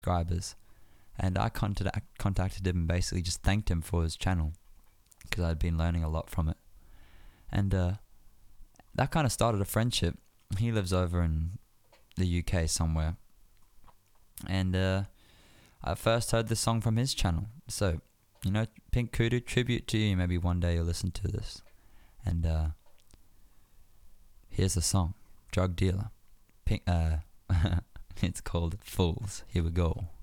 subscribers. And I contacted him and basically just thanked him for his channel, because I'd been learning a lot from it. And that kind of started a friendship. He lives over in the UK somewhere. And I first heard this song from his channel. So, Pink Kudu, tribute to you. Maybe one day you'll listen to this. And here's the song, Drug Dealer. It's called Fools. Here we go.